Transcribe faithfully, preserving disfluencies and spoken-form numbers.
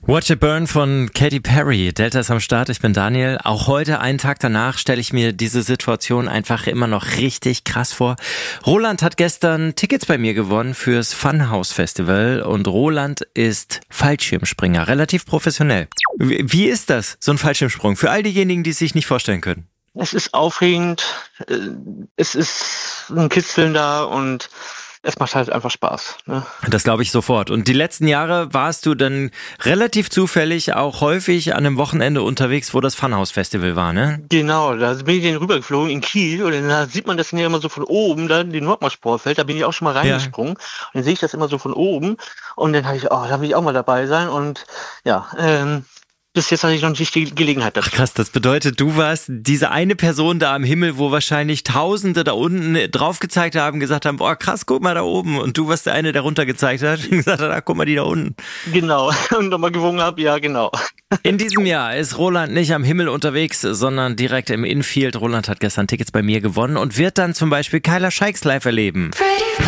Watch It Burn von Katy Perry. Delta ist am Start, ich bin Daniel. Auch heute, einen Tag danach, stelle ich mir diese Situation einfach immer noch richtig krass vor. Roland hat gestern Tickets bei mir gewonnen fürs Funhouse Festival und Roland ist Fallschirmspringer, relativ professionell. Wie ist das, so ein Fallschirmsprung? Für all diejenigen, die es sich nicht vorstellen können. Es ist aufregend, es ist ein Kitzeln da und es macht halt einfach Spaß. Ne? Das glaube ich sofort. Und die letzten Jahre warst du dann relativ zufällig auch häufig an einem Wochenende unterwegs, wo das Funhouse Festival war, ne? Genau, da bin ich dann rübergeflogen in Kiel und da sieht man das ja immer so von oben, da den Nordmark-Sportfeld, da bin ich auch schon mal reingesprungen. Ja. Und dann sehe ich das immer so von oben und dann habe ich, oh, da will ich auch mal dabei sein und ja, ähm, bis jetzt hatte ich noch nicht die Gelegenheit dazu. Ach krass, das bedeutet, du warst diese eine Person da am Himmel, wo wahrscheinlich Tausende da unten drauf gezeigt haben, gesagt haben, boah krass, guck mal da oben. Und du warst der eine, der runter gezeigt hat und gesagt hat, ah, guck mal die da unten. Genau, und nochmal gewungen habe, ja genau. In diesem Jahr ist Roland nicht am Himmel unterwegs, sondern direkt im Infield. Roland hat gestern Tickets bei mir gewonnen und wird dann zum Beispiel Kyla Scheiks live erleben.